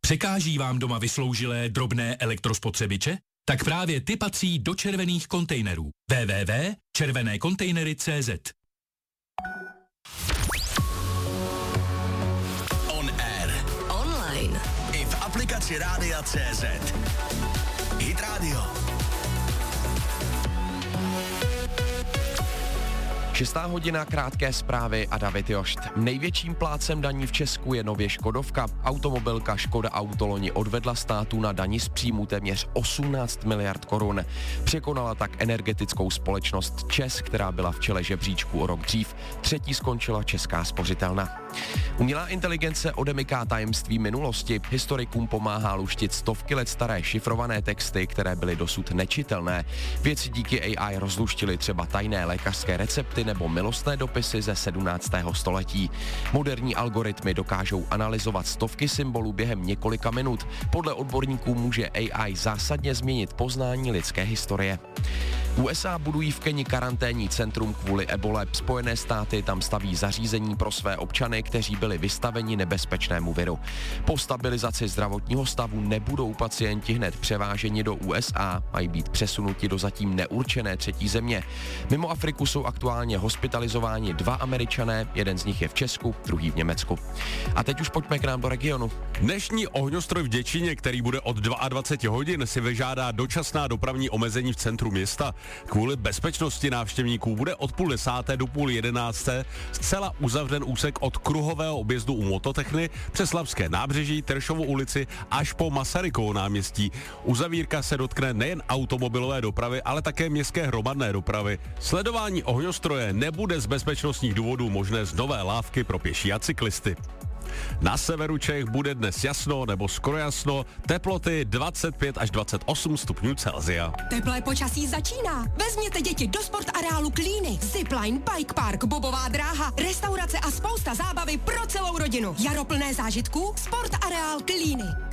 Překáží vám doma vysloužilé drobné elektrospotřebiče? Tak právě ty patří do červených kontejnerů. www.červenékontejnery.cz. On air. Online. I v aplikaci Rádia.cz. Hit Radio. 6. hodina, krátké zprávy a David Jošt. Největším plátcem daní v Česku je nově Škodovka. Automobilka Škoda Auto loni odvedla státu na dani z příjmu téměř 18 miliard korun. Překonala tak energetickou společnost ČEZ, která byla v čele žebříčku o rok dřív. Třetí skončila Česká spořitelna. Umělá inteligence odemyká tajemství minulosti. Historikům pomáhá luštit stovky let staré šifrované texty, které byly dosud nečitelné. Vědci díky AI rozluštili třeba tajné lékařské recepty nebo milostné dopisy ze 17. století. Moderní algoritmy dokážou analyzovat stovky symbolů během několika minut. Podle odborníků může AI zásadně změnit poznání lidské historie. USA budují v Keni karanténní centrum kvůli ebole. Spojené státy tam staví zařízení pro své občany, kteří byli vystaveni nebezpečnému viru. Po stabilizaci zdravotního stavu nebudou pacienti hned převáženi do USA, mají být přesunuti do zatím neurčené třetí země. Mimo Afriku jsou aktuálně hospitalizováni 2 Američané, jeden z nich je v Česku, druhý v Německu. A teď už pojďme k nám do regionu. Dnešní ohňostroj v Děčíně, který bude od 22 hodin, si vyžádá dočasná dopravní omezení v centru města. Kvůli bezpečnosti návštěvníků bude od 10:30 do 10:30 zcela uzavřen úsek od kruhového objezdu u Mototechny přes Labské nábřeží, Teršovu ulici až po Masarykovo náměstí. Uzavírka se dotkne nejen automobilové dopravy, ale také městské hromadné dopravy. Sledování ohňostroje nebude z bezpečnostních důvodů možné z Nové Lávky pro pěší a cyklisty. Na severu Čech bude dnes jasno nebo skoro jasno, teploty 25 až 28 stupňů Celsia. Teplé počasí začíná. Vezměte děti do sportareálu Klíny. Zipline, bike park, bobová dráha, restaurace a spousta zábavy pro celou rodinu. Jaro plné zážitků, sportareál Klíny.